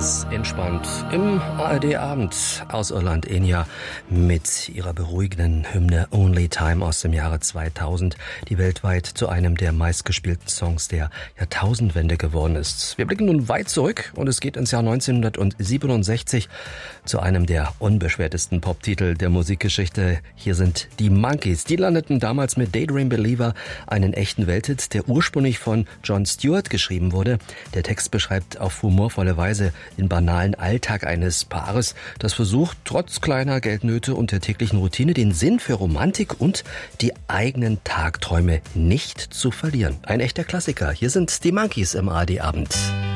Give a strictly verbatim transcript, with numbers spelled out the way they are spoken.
Ganz entspannt im A R D-Abend aus Irland, Enya mit ihrer beruhigenden Hymne Only Time aus dem Jahre zweitausend, die weltweit zu einem der meistgespielten Songs der Jahrtausendwende geworden ist. Wir blicken nun weit zurück und es geht ins Jahr neunzehnhundertsiebenundsechzig zu einem der unbeschwertesten Poptitel der Musikgeschichte. Hier sind die Monkees. Die landeten damals mit Daydream Believer einen echten Welthit, der ursprünglich von Jon Stewart geschrieben wurde. Der Text beschreibt auf humorvolle Weise den banalen Alltag eines Paares, das versucht, trotz kleiner Geldnöte und der täglichen Routine den Sinn für Romantik und die eigenen Tagträume nicht zu verlieren. Ein echter Klassiker. Hier sind die Monkees im A R D-Abend.